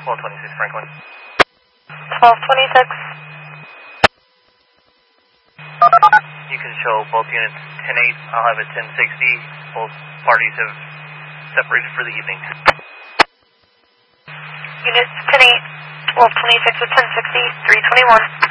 1226 Franklin. 1226. You can show both units 10-8. I'll have it 10-60. Both parties have separated for the evening. Units 10-8, 1226 at 10-60, 321.